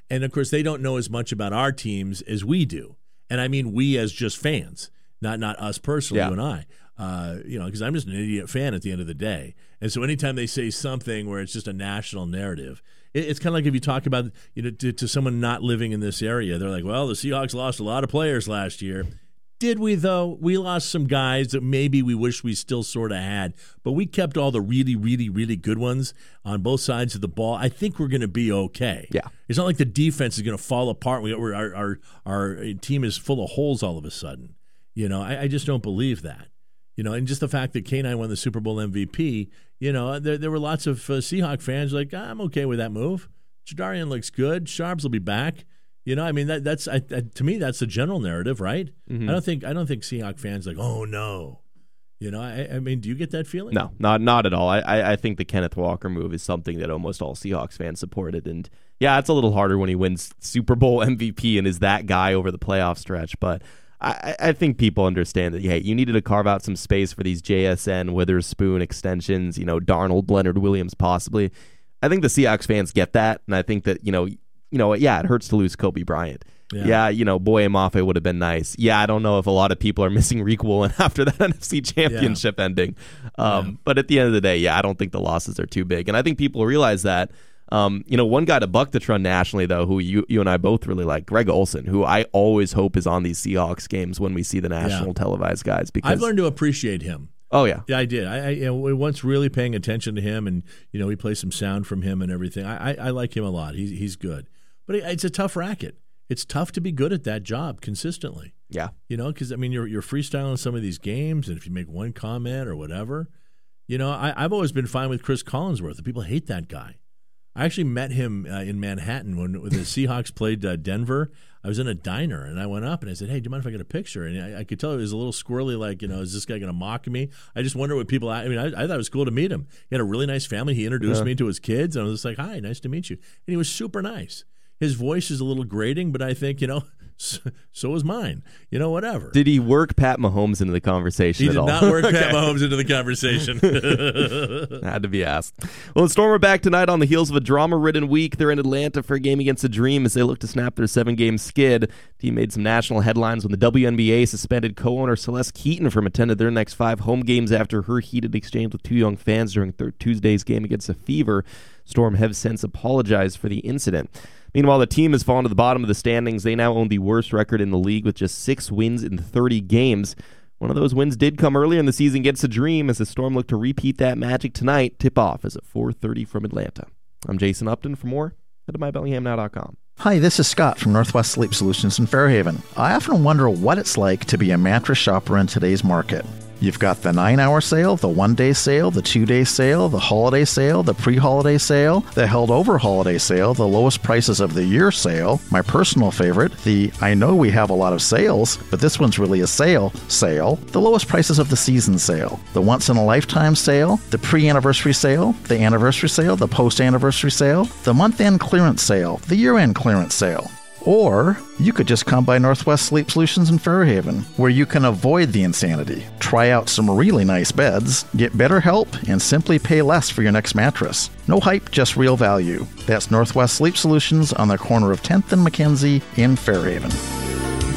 And, of course, they don't know as much about our teams as we do. And I mean we as just fans, not us personally, you and I. Because I'm just an idiot fan at the end of the day. And so anytime they say something where it's just a national narrative, it's kind of like if you talk about, to someone not living in this area, they're like, well, the Seahawks lost a lot of players last year. Did we, though? We lost some guys that maybe we wish we still sort of had, but we kept all the really, really, really good ones on both sides of the ball. I think we're going to be okay. Yeah. It's not like the defense is going to fall apart. Our team is full of holes all of a sudden. I just don't believe that. And just the fact that K9 won the Super Bowl MVP, there were lots of Seahawk fans like, I'm okay with that move. Jadarian looks good. Sharps will be back. That's to me, that's the general narrative, right? Mm-hmm. I don't think Seahawk fans like, oh no. Do you get that feeling? No, not at all. I think the Kenneth Walker move is something that almost all Seahawks fans supported. And yeah, it's a little harder when he wins Super Bowl MVP and is that guy over the playoff stretch. But I think people understand that, hey, you needed to carve out some space for these JSN, Witherspoon extensions, Darnold, Leonard Williams possibly. I think the Seahawks fans get that, and I think that, it hurts to lose Kobe Bryant. Yeah, Boye Mafe would have been nice. Yeah, I don't know if a lot of people are missing Riq Woolen after that NFC Championship ending. But at the end of the day, I don't think the losses are too big. And I think people realize that. One guy to buck the trend nationally, though, who you and I both really like, Greg Olsen, who I always hope is on these Seahawks games when we see the national televised guys. Because I've learned to appreciate him. Oh, yeah. Yeah, I did. I once really paying attention to him, and, we play some sound from him and everything. I like him a lot. He's good. But it's a tough racket. It's tough to be good at that job consistently. Yeah. Because, you're freestyling some of these games, and if you make one comment or whatever, I've always been fine with Chris Collinsworth. The people hate that guy. I actually met him in Manhattan when the Seahawks played Denver. I was in a diner, and I went up, and I said, hey, do you mind if I get a picture? And I could tell it was a little squirrely, like, is this guy going to mock me? I just wonder what people – I thought it was cool to meet him. He had a really nice family. He introduced me to his kids, and I was just like, hi, nice to meet you. And he was super nice. His voice is a little grating, but I think, so is mine. Whatever. Did he work Pat Mahomes into the conversation at all? He did not work Pat Mahomes into the conversation. Had to be asked. Well, the Storm are back tonight on the heels of a drama-ridden week. They're in Atlanta for a game against the Dream as they look to snap their 7-game skid. The team made some national headlines when the WNBA suspended co-owner Celeste Keaton from attending their next 5 home games after her heated exchange with 2 young fans during Tuesday's game against the Fever. Storm have since apologized for the incident. Meanwhile, the team has fallen to the bottom of the standings. They now own the worst record in the league with just 6 wins in 30 games. One of those wins did come earlier in the season against the Dream as the Storm look to repeat that magic tonight. Tip-off is at 4:30 from Atlanta. I'm Jason Upton. For more, head to mybellinghamnow.com. Hi, this is Scott from Northwest Sleep Solutions in Fairhaven. I often wonder what it's like to be a mattress shopper in today's market. You've got the 9-hour sale, the 1-day sale, the 2-day sale, the holiday sale, the pre-holiday sale, the held-over holiday sale, the lowest prices of the year sale, my personal favorite, the I know we have a lot of sales, but this one's really a sale, the lowest prices of the season sale, the once-in-a-lifetime sale, the pre-anniversary sale, the anniversary sale, the post-anniversary sale, the month-end clearance sale, the year-end clearance sale. Or you could just come by Northwest Sleep Solutions in Fairhaven, where you can avoid the insanity, try out some really nice beds, get better help, and simply pay less for your next mattress. No hype, just real value. That's Northwest Sleep Solutions on the corner of 10th and Mackenzie in Fairhaven.